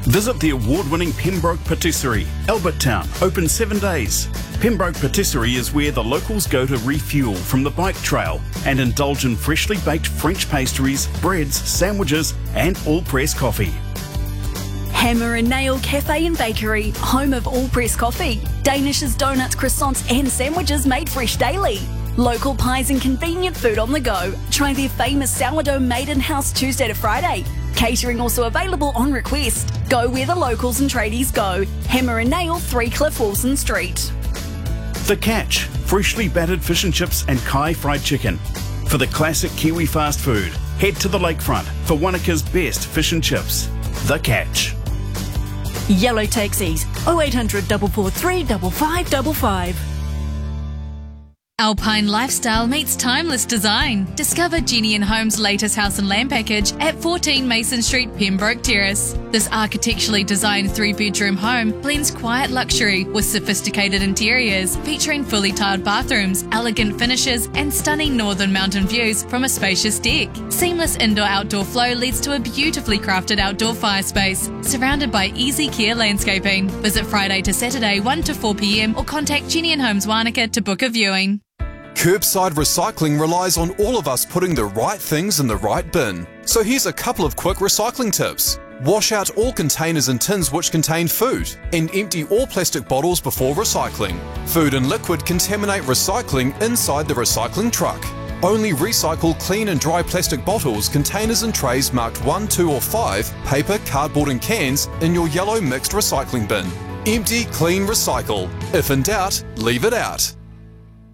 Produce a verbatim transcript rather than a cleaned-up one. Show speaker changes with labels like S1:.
S1: Visit the award-winning Pembroke Patisserie, Albert Town, open seven days. Pembroke Patisserie is where the locals go to refuel from the bike trail and indulge in freshly baked French pastries, breads, sandwiches and all-press coffee.
S2: Hammer and Nail Cafe and Bakery, home of all-press coffee. Danish's donuts, croissants and sandwiches made fresh daily. Local pies and convenient food on the go. Try their famous sourdough made in-house Tuesday to Friday. Catering also available on request. Go where the locals and tradies go. Hammer and Nail, three Cliff Wilson Street.
S1: The Catch, freshly battered fish and chips and Kai fried chicken. For the classic Kiwi fast food, head to the lakefront for Wanaka's best fish and chips. The Catch.
S3: Yellow Taxis, oh eight hundred, four four three, five five five five.
S4: Alpine lifestyle meets timeless design. Discover Jenny and Home's latest house and land package at fourteen Mason Street, Pembroke Terrace. This architecturally designed three-bedroom home blends quiet luxury with sophisticated interiors, featuring fully tiled bathrooms, elegant finishes, and stunning northern mountain views from a spacious deck. Seamless indoor-outdoor flow leads to a beautifully crafted outdoor fire space, surrounded by easy care landscaping. Visit Friday to Saturday, one to four p m, or contact Jenny and Home's Wanaka to book a viewing.
S5: Curbside recycling relies on all of us putting the right things in the right bin. So here's a couple of quick recycling tips. Wash out all containers and tins which contain food, and empty all plastic bottles before recycling. Food and liquid contaminate recycling inside the recycling truck. Only recycle clean and dry plastic bottles, containers and trays marked one, two or five, paper, cardboard and cans in your yellow mixed recycling bin. Empty, clean, recycle. If in doubt, leave it out.